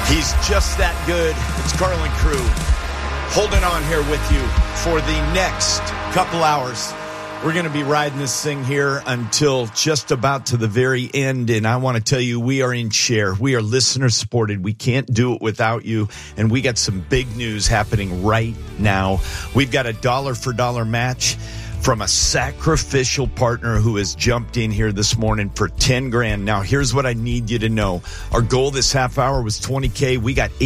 He's just that good. It's Carlin Crew holding on here with you for the next couple hours. We're going to be riding this thing here until just about to the very end. And I want to tell you, we are in share. We are listener supported. We can't do it without you. And we got some big news happening right now. We've got a dollar for dollar match from a sacrificial partner who has jumped in here this morning for 10 grand. Now, here's what I need you to know. Our goal this half hour was 20K. We got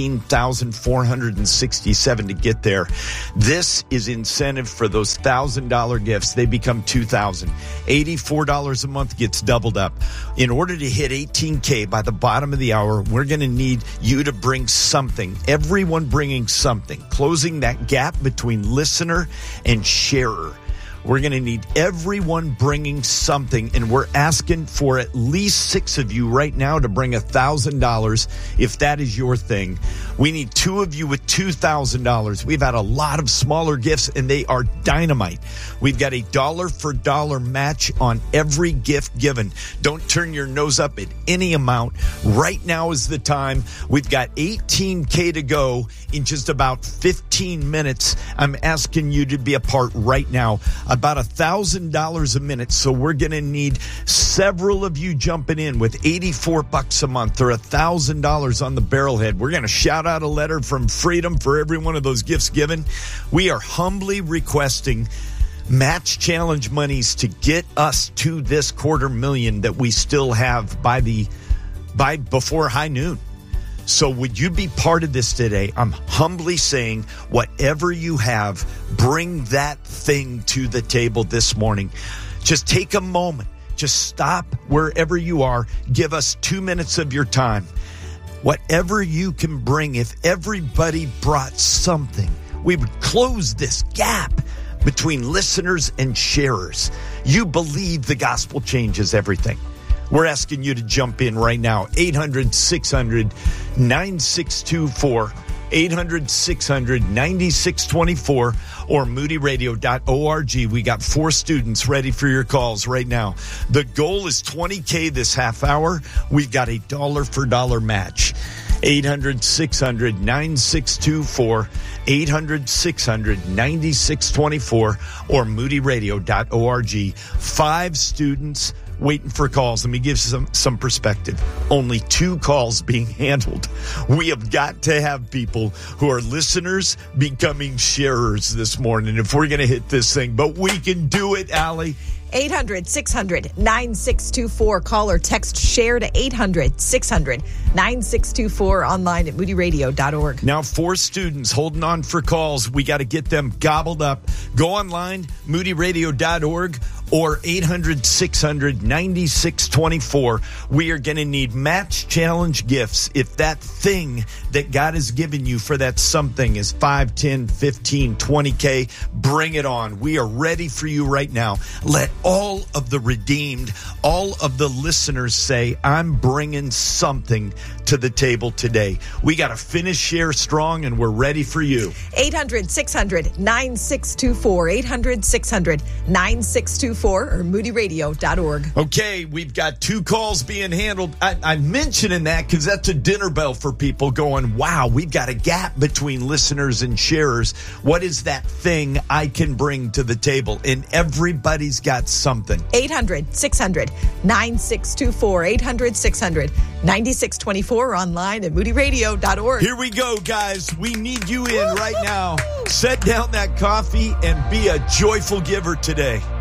18,467 to get there. This is incentive for those $1,000 gifts. They become $2,000. $84 a month gets doubled up. In order to hit 18K by the bottom of the hour, we're going to need you to bring something. Everyone bringing something. Closing that gap between listener and sharer. We're going to need everyone bringing something, and we're asking for at least 6 of you right now to bring $1,000 if that is your thing. We need 2 of you with $2,000. We've had a lot of smaller gifts, and they are dynamite. We've got a dollar for dollar match on every gift given. Don't turn your nose up at any amount. Right now is the time. We've got 18K to go in just about 15 minutes. I'm asking you to be a part right now. About $1,000 a minute. So we're going to need several of you jumping in with $84 a month or $1,000 on the barrelhead. We're going to shout out a letter from Freedom for every one of those gifts given. We are humbly requesting match challenge monies to get us to this $250,000 that we still have by before high noon. So would you be part of this today? I'm humbly saying, whatever you have, bring that thing to the table this morning. Just take a moment. Just stop wherever you are. Give us 2 minutes of your time. Whatever you can bring, if everybody brought something, we would close this gap between listeners and sharers. You believe the gospel changes everything. We're asking you to jump in right now. 800-600-9624. 800-600-9624 or moodyradio.org. We got 4 students ready for your calls right now. The goal is 20K this half hour. We've got a dollar for dollar match. 800-600-9624. 800-600-9624 or moodyradio.org. 5 students waiting for calls. Let me give some perspective. Only 2 calls being handled. We have got to have people who are listeners becoming sharers this morning if we're going to hit this thing. But we can do it, Allie. 800-600-9624. Call or text share to 800-600-9624. Online at moodyradio.org. Now 4 students holding on for calls. We got to get them gobbled up. Go online, moodyradio.org or 800-600-9624. We are going to need match challenge gifts. If that thing that God has given you for that something is 5, 10, 15, 20K, bring it on. We are ready for you right now. Let all of the redeemed, all of the listeners say, I'm bringing something to the table today. We got to finish share strong, and we're ready for you. 800-600-9624. 800-600-9624 or moodyradio.org. Okay, we've got 2 calls being handled. I'm mentioning that because that's a dinner bell for people going, wow, we've got a gap between listeners and sharers. What is that thing I can bring to the table? And everybody's got something. 800-600-9624. 800-600-9624. Online at moodyradio.org. Here we go, guys. We need you in right now. Set down that coffee and be a joyful giver today.